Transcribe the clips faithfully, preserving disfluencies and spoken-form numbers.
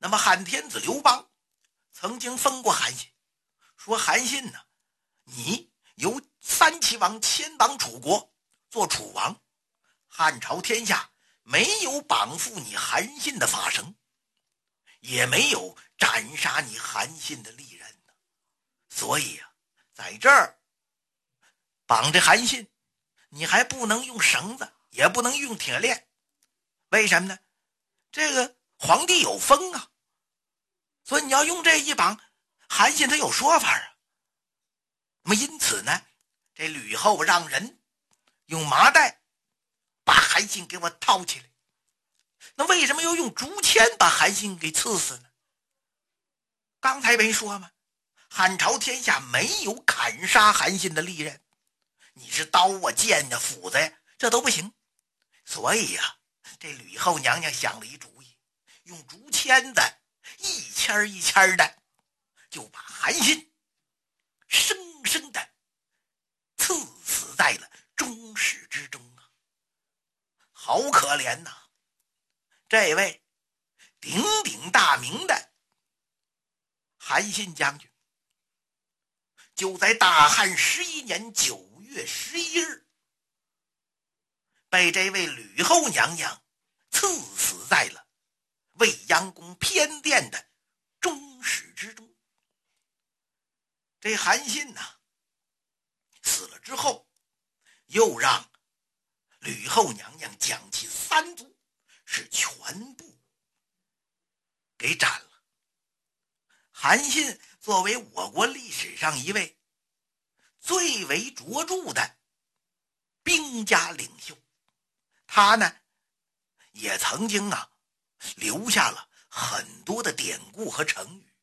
那么汉天子刘邦曾经封过韩信，说韩信呢，你由三齐王迁往楚国做楚王，汉朝天下没有绑缚你韩信的法绳，也没有斩杀你韩信的利刃呢。所以啊，在这儿绑着韩信，你还不能用绳子，也不能用铁链。为什么呢？这个皇帝有封啊，所以你要用这一绑，韩信他有说法啊。那么因此呢，这吕后让人用麻袋把韩信给我套起来。那为什么要用竹签把韩信给刺死呢？刚才没说吗？汉朝天下没有砍杀韩信的利刃，你是刀啊剑啊斧子呀，这都不行。所以呀、啊，这吕后娘娘想了一主意，用竹签子一签一签的就把韩信生生的刺死在了中室之中啊！好可怜呐、啊！这位鼎鼎大名的韩信将军，就在大汉十一年九月十一日，被这位吕后娘娘刺死在了未央宫偏殿的中室之中。这韩信呢、啊，死了之后，又让吕后娘娘将其三族是全部给斩了。韩信作为我国历史上一位最为卓著的兵家领袖，他呢也曾经啊留下了很多的典故和成语。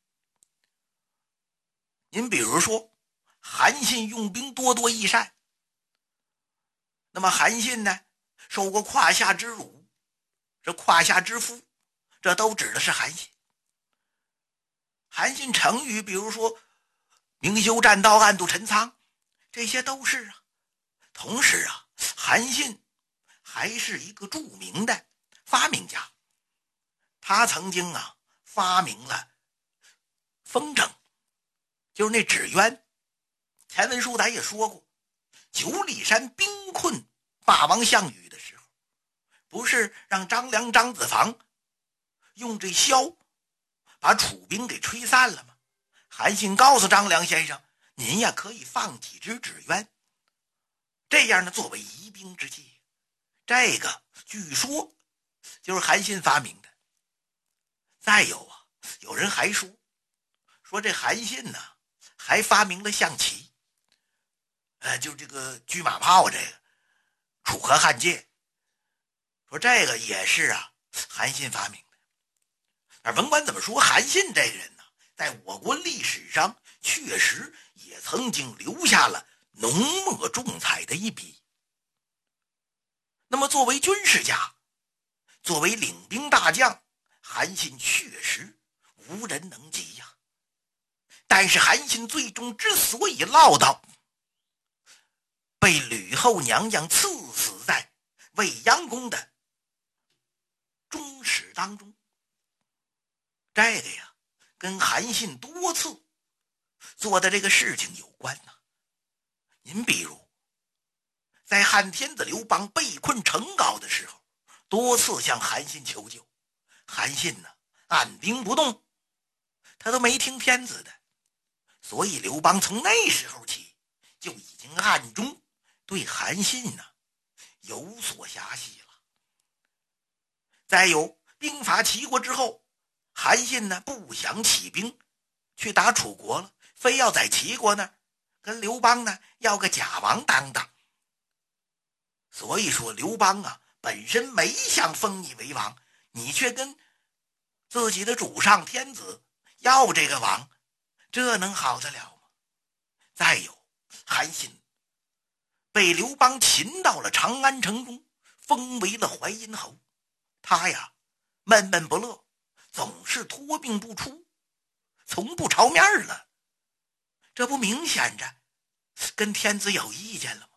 您比如说，韩信用兵多多益善。那么韩信呢，受过胯下之辱，这胯下之夫，这都指的是韩信。韩信成语，比如说明修栈道，暗度陈仓，这些都是啊。同时啊，韩信还是一个著名的发明家，他曾经啊发明了风筝，就是那纸鸢。前文书咱也说过，九里山兵困霸王项羽的时候，不是让张良张子房用这箫把楚兵给吹散了吗？韩信告诉张良先生，您呀可以放几只纸鸢，这样呢作为疑兵之计。这个据说就是韩信发明的。再有啊，有人还说说这韩信呢还发明了象棋，呃，就这个车马炮，这个楚河汉界，说这个也是啊韩信发明的。而甭管怎么说，韩信这个人呢，在我国历史上确实也曾经留下了浓墨重彩的一笔。那么作为军事家，作为领兵大将，韩信确实无人能及呀。但是韩信最终之所以落到被吕后娘娘刺死在未央宫的中室当中，这个呀跟韩信多次做的这个事情有关呐、啊。您比如在汉天子刘邦被困成皋的时候，多次向韩信求救，韩信呢按兵不动，他都没听天子的。所以刘邦从那时候起就已经暗中对韩信呢有所遐隙了。再有兵伐齐国之后，韩信呢不想起兵去打楚国了，非要在齐国呢跟刘邦呢要个假王当当。所以说刘邦啊本身没想封你为王，你却跟自己的主上天子要这个王，这能好得了吗？再有韩信被刘邦擒到了长安城中，封为了淮阴侯，他呀闷闷不乐，总是托病不出，从不朝面了，这不明显着跟天子有意见了吗？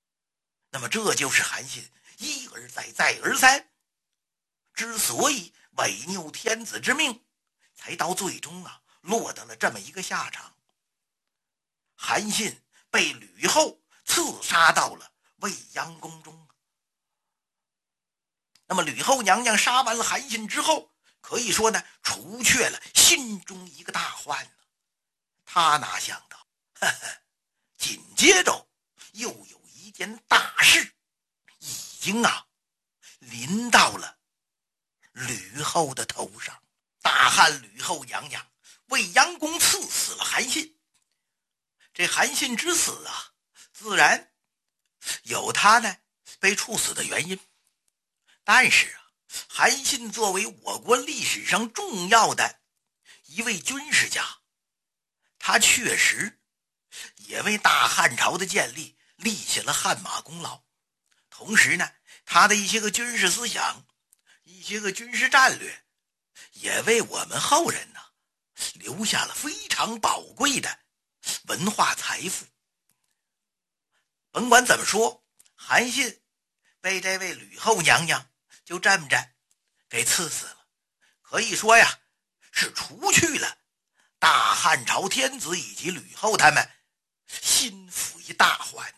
那么这就是韩信一而再再而三之所以违拗天子之命，才到最终啊落得了这么一个下场。韩信被吕后刺杀到了未央宫中。那么吕后娘娘杀完了韩信之后，可以说呢除却了心中一个大患了。他哪想到呵呵紧接着又有一件大事已经啊临到了吕后的头上。大汉吕后娘娘为杨公赐死了韩信。这韩信之死啊，自然有他呢被处死的原因，但是啊，韩信作为我国历史上重要的一位军事家，他确实也为大汉朝的建立立下了汗马功劳。同时呢，他的一些个军事思想，一些个军事战略，也为我们后人呢留下了非常宝贵的文化财富。甭管怎么说，韩信被这位吕后娘娘就这么着给赐死了，可以说呀是除去了大汉朝天子以及吕后他们心腹一大患。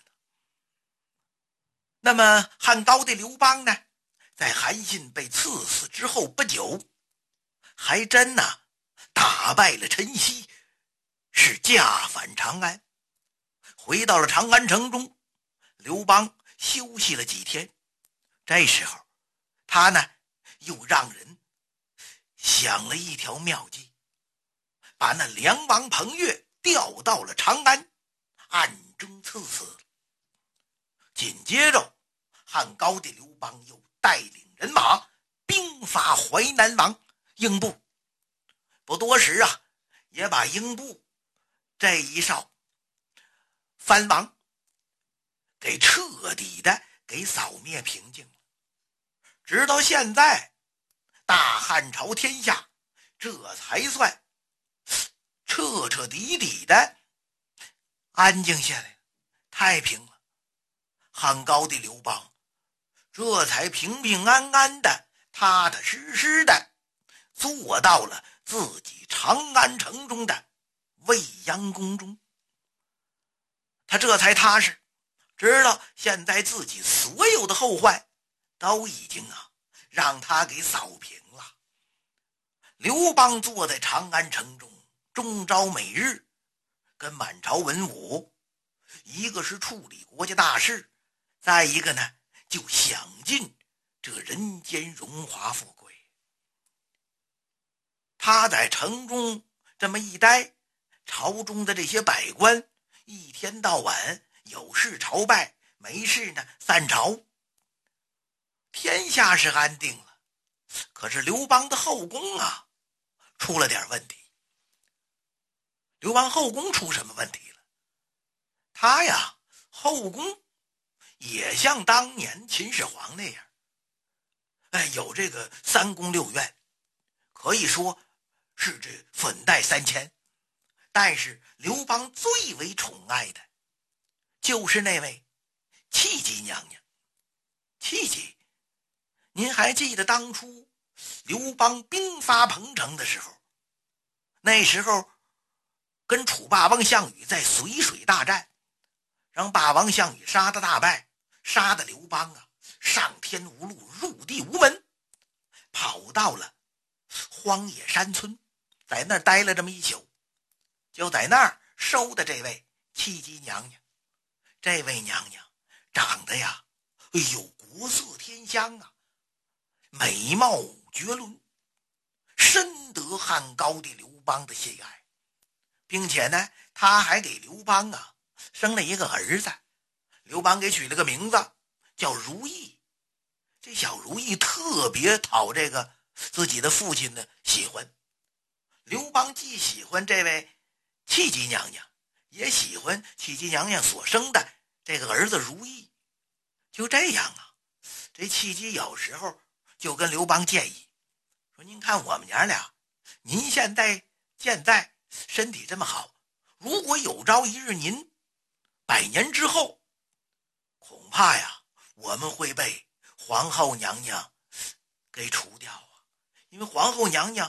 那么汉高帝刘邦呢，在韩信被赐死之后不久，还真呐、啊、打败了陈豨，是驾返长安。回到了长安城中，刘邦休息了几天。这时候他呢又让人想了一条妙计，把那梁王彭越调到了长安，暗中赐死。紧接着汉高帝刘邦又带领人马兵发淮南王英布，不多时啊也把英布这一哨藩王给彻底的给扫灭平静了。直到现在，大汉朝天下这才算彻彻底底的安静下来，太平了。汉高帝刘邦这才平平安安的踏踏实实的坐到了自己长安城中的未央宫中。他这才踏实，知道现在自己所有的后患都已经啊让他给扫平了。刘邦坐在长安城中，终朝每日跟满朝文武，一个是处理国家大事，再一个呢就享尽这人间荣华富贵。他在城中这么一待，朝中的这些百官一天到晚有事朝拜，没事呢散朝，天下是安定了。可是刘邦的后宫啊出了点问题。刘邦后宫出什么问题了？他呀后宫也像当年秦始皇那样，哎，有这个三宫六院，可以说是这粉黛三千。但是刘邦最为宠爱的就是那位戚姬娘娘。戚姬，您还记得当初刘邦兵发彭城的时候，那时候跟楚霸王项羽在随水大战，让霸王项羽杀得大败，杀得刘邦啊上天无路入地无门，跑到了荒野山村，在那儿待了这么一宿，就在那儿收的这位戚姬娘娘。这位娘娘长得呀哎呦国色天香啊，美貌绝伦，深得汉高帝刘邦的喜爱，并且呢他还给刘邦啊生了一个儿子，刘邦给取了个名字叫如意。这小如意特别讨这个自己的父亲的喜欢，刘邦既喜欢这位戚姬娘娘，也喜欢戚姬娘娘所生的这个儿子如意。就这样啊，这戚姬有时候就跟刘邦建议说，您看我们娘俩，您现在现在身体这么好，如果有朝一日您百年之后，恐怕呀我们会被皇后娘娘给除掉啊， 因为皇后娘娘